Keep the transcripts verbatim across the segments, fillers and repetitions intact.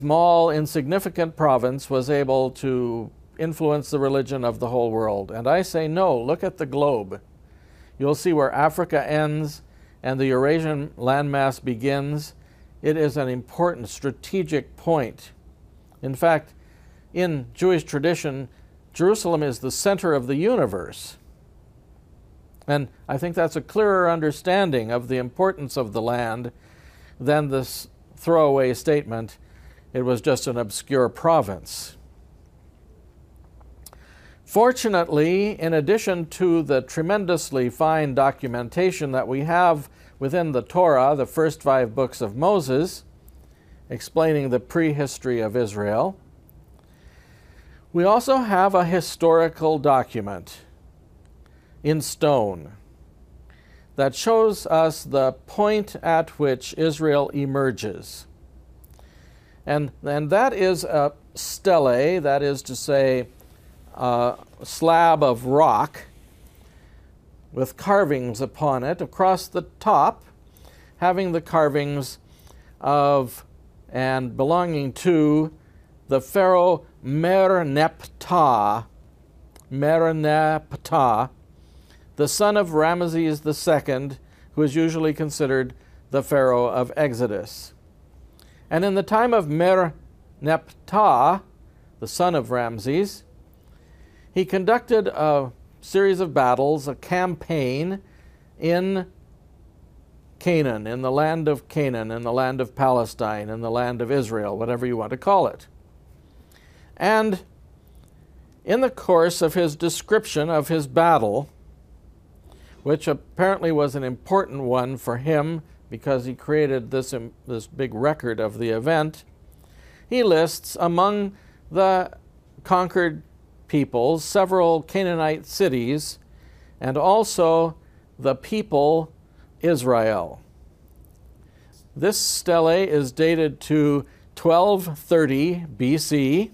small, insignificant province was able to influence the religion of the whole world. And I say no, look at the globe. You'll see where Africa ends and the Eurasian landmass begins. It is an important strategic point. In fact, in Jewish tradition, Jerusalem is the center of the universe. And I think that's a clearer understanding of the importance of the land than this throwaway statement, it was just an obscure province. Fortunately, in addition to the tremendously fine documentation that we have within the Torah, the first five books of Moses, explaining the prehistory of Israel, we also have a historical document in stone that shows us the point at which Israel emerges. And, and that is a stele, that is to say, a slab of rock with carvings upon it across the top, having the carvings of and belonging to the pharaoh Mer-Neptah, Mer-Neptah, the son of Ramesses the Second, who is usually considered the pharaoh of Exodus. And in the time of Mer-Neptah, the son of Ramses, he conducted a series of battles, a campaign in Canaan, in the land of Canaan, in the land of Palestine, in the land of Israel, whatever you want to call it. And in the course of his description of his battle, which apparently was an important one for him because he created this, um, this big record of the event, he lists among the conquered peoples several Canaanite cities and also the people Israel. This stele is dated to twelve thirty B C,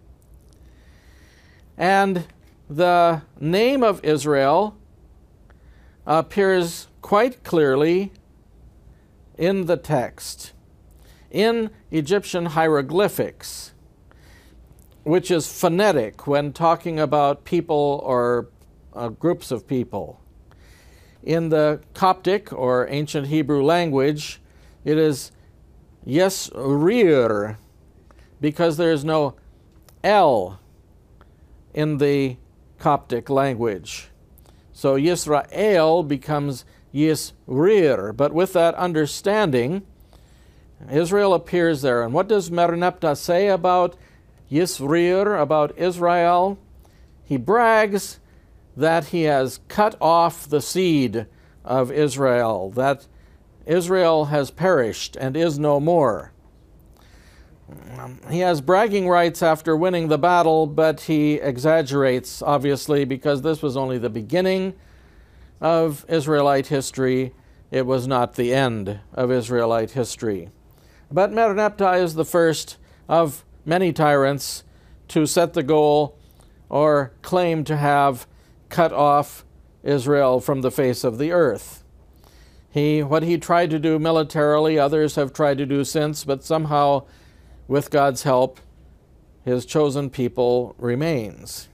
and the name of Israel appears quite clearly in the text, in Egyptian hieroglyphics, which is phonetic when talking about people or uh, groups of people. In the Coptic or ancient Hebrew language, it is Yesrir, because there is no L in the Coptic language. So Yisrael becomes Yisrir, but with that understanding, Israel appears there. And what does Mer-Neptah say about Yisrir, about Israel? He brags that he has cut off the seed of Israel, that Israel has perished and is no more. He has bragging rights after winning the battle, but he exaggerates, obviously, because this was only the beginning of Israelite history. It was not the end of Israelite history. But Mer-Neptah is the first of many tyrants to set the goal or claim to have cut off Israel from the face of the earth. He, what he tried to do militarily, others have tried to do since, but somehow, with God's help, his chosen people remains.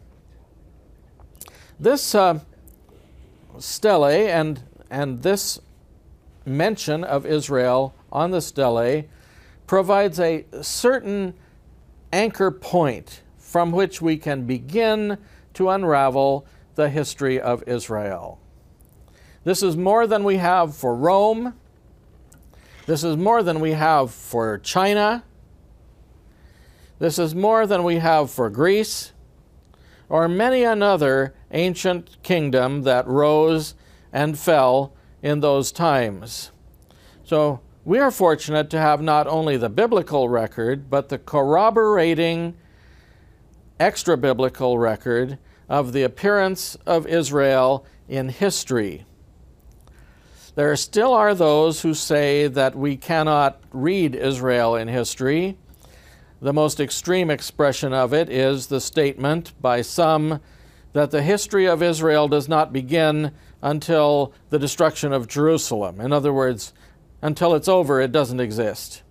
This uh, stele and, and this mention of Israel on the stele provides a certain anchor point from which we can begin to unravel the history of Israel. This is more than we have for Rome. This is more than we have for China. This is more than we have for Greece or many another ancient kingdom that rose and fell in those times. So we are fortunate to have not only the biblical record, but the corroborating extra-biblical record of the appearance of Israel in history. There still are those who say that we cannot read Israel in history. The most extreme expression of it is the statement by some that the history of Israel does not begin until the destruction of Jerusalem. In other words, until it's over, it doesn't exist.